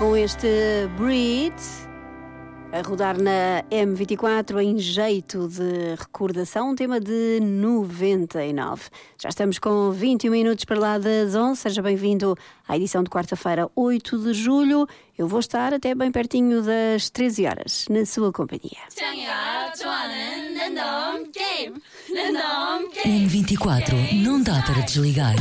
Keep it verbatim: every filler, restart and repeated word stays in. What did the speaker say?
com este Breed a rodar na M vinte e quatro em jeito de recordação, um tema de noventa e nove. Já estamos com vinte e um minutos para lá das onze. Seja bem-vindo à edição de quarta-feira, oito de julho. Eu vou estar até bem pertinho das treze horas, na sua companhia. M vinte e quatro, não dá para desligar.